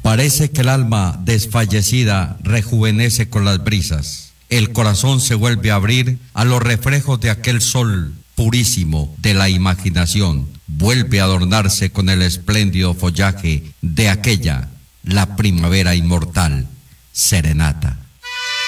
Parece que el alma desfallecida rejuvenece con las brisas. El corazón se vuelve a abrir a los reflejos de aquel sol purísimo de la imaginación. Vuelve a adornarse con el espléndido follaje de aquella, la primavera inmortal, serenata.